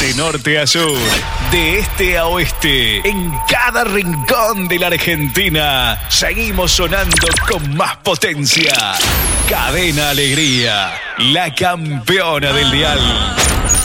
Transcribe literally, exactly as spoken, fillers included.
De norte a sur, de este a oeste, en cada rincón de la Argentina, seguimos sonando con más potencia. Cadena Alegría, la campeona del dial.